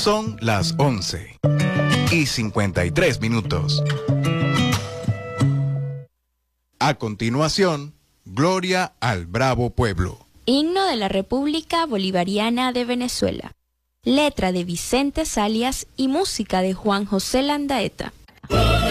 Son las 11:53. A continuación, Gloria al Bravo Pueblo. Himno de la República Bolivariana de Venezuela. Letra de Vicente Salias y música de Juan José Landaeta.